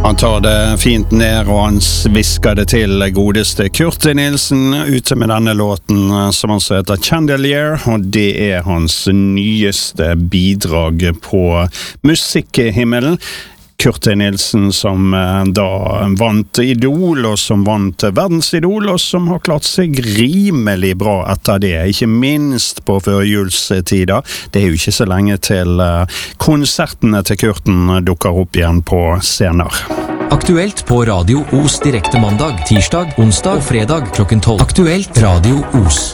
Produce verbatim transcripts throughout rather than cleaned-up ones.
Han tar det fint ned, og han visker det til godeste Kurt Nilsen ute med denne låten som han heter Chandelier, og det er hans nyeste bidrag på musikkhimmelen. Kurt Nilsen som da vant Idol, og som vant Verdensidol, og som har klart seg rimelig bra etter det, ikke minst på førjulstider. Det er jo ikke så lenge til konsertene til Kurten dukker opp igjen på scener. Aktuelt på Radio Os direkte mandag, tirsdag, onsdag og fredag klokken tolv. Aktuelt Radio Os.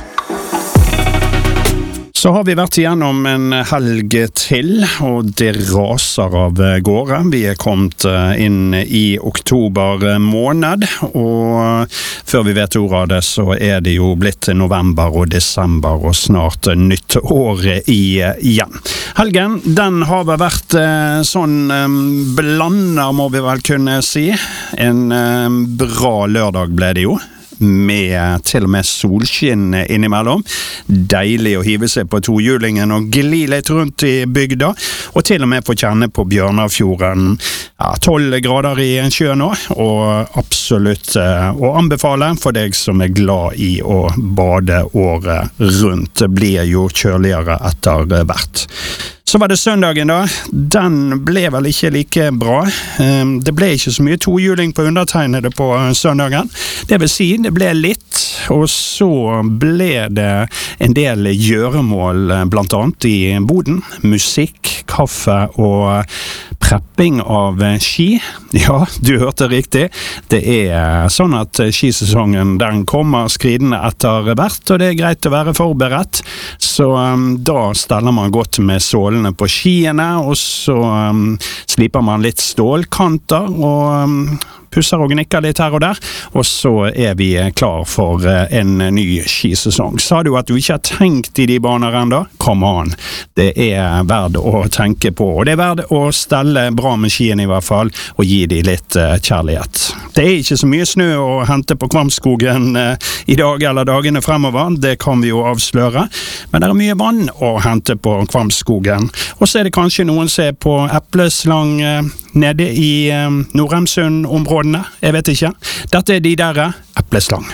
Så har vi vært igjennom en helg til, og det raser av gårde. Vi er kommet inn i oktober måned, og før vi vet ordet av det, så er det jo blitt november og desember, og snart nytt år igjen. Helgen, den har vel vært sånn blander, må vi vel kunne si. En bra lørdag ble det jo, med til og med solskinn innimellom. Deilig å hive seg på tohjulingen og gli litt rundt i bygda, og til og med få kjenne på Bjørnafjorden. Ja, tolv grader i en sjø nå, og absolutt uh, å anbefale for deg som er glad i å bade året rundt. Det blir jo kjøligere etter hvert. Så var det søndagen da, den ble vel ikke like bra. Det ble ikke så mye tohjuling på undertegnede på søndagen. Det vil si, det ble litt, og så ble det en del gjøremål, blant annet i boden. Musikk, kaffe og prepping av ski. Ja, du hørte riktig. Det er sånn at skisesongen den kommer skridende etter hvert, og det er greit å være forberedt. Så um, da steller man godt med sålene på skiene, og så um, sliper man litt stålkanter, og um, pusser og gnikker litt her og der, og så er vi klar for en ny skisesong. Sa du at du ikke har tenkt i de baner enda? Come on! Det er verdt å tenke på, og det er verdt å stelle bra med skien i hvert fall, og gi de litt uh, kjærlighet. Det er ikke så mye snø å hente på Kvamskogen uh, i dag eller dagene fremover, det kan vi jo avsløre, men det er mye vann å hente på Kvamskogen. Og så er det kanskje noen som er på epleslang uh, nede i uh, Nordheimsund-områdene, jeg vet ikke. Dette er de der epleslang.